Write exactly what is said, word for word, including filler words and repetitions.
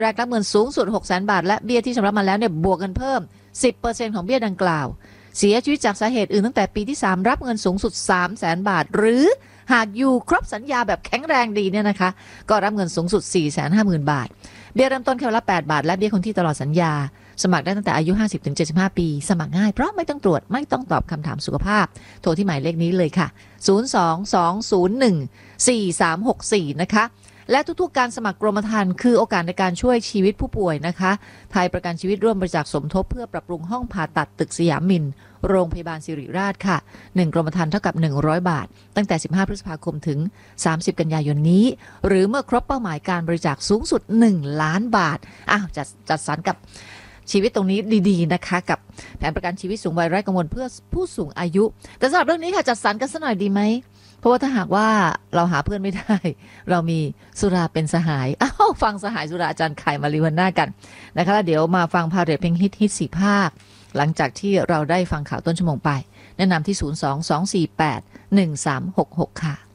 แรกรับเงินสูงสุด หกแสน บาทและเบี้ยที่ชำระมาแล้วเนี่ยบวกกันเพิ่ม สิบเปอร์เซ็นต์ ของเบี้ยดังกล่าวเสียชีวิตจากสาเหตุอื่นตั้งแต่ปีที่สามรับเงินสูงสุด สามแสน บาทหรือหากอยู่ครบสัญญาแบบแข็งแรงดีเนี่ยนะคะก็รับเงินสูงสุด สี่แสนห้าหมื่น บาทเบี้ยเริ่มต้นแค่วันละแปดบาทและเบี้ยคนที่ตลอดสัญญาสมัครได้ตั้งแต่อายุ ห้าสิบถึงเจ็ดสิบห้า ปีสมัครง่ายเพราะไม่ต้องตรวจไม่ต้องตอบคำถามสุขภาพโทรที่หมายเลขนี้เลยค่ะศูนย์ สอง สอง ศูนย์ หนึ่ง สี่ สาม หก สี่นะคะและทุกๆการสมัครกรมธรรม์คือโอกาสในการช่วยชีวิตผู้ป่วยนะคะไทยประกันชีวิตร่วมบริจาคสมทบเพื่อปรับปรุงห้องผ่าตัดตึกสยามมินโรงพยาบาลศิริราชค่ะหนึ่งกรมธรรม์เท่ากับหนึ่งร้อยบาทตั้งแต่สิบห้าพฤษภาคมถึงสามสิบกันยายนนี้หรือเมื่อครบเป้าหมายการบริจาคสูงสุดหนึ่งล้านบาทอ้าวจัดจัดสรรกับชีวิตตรงนี้ดีๆนะคะกับแผนประกันชีวิตสูงวัยไร้กังวลเพื่อผู้สูงอายุแต่สำหรับเรื่องนี้ค่ะจัดสรรกันสักหน่อยดีไหมเพราะว่าถ้าหากว่าเราหาเพื่อนไม่ได้เรามีสุราเป็นสหายอ้าวฟังสหายสุราอาจารย์ไข่มาริวันน่ากันนะคะแล้วเดี๋ยวมาฟังพาเรทเพลงฮิตฮิตสี่ภาคหลังจากที่เราได้ฟังข่าวต้นชั่วโมงไปแนะนำที่ศูนย์ สอง สอง สี่ แปด หนึ่ง สาม หก หกค่ะ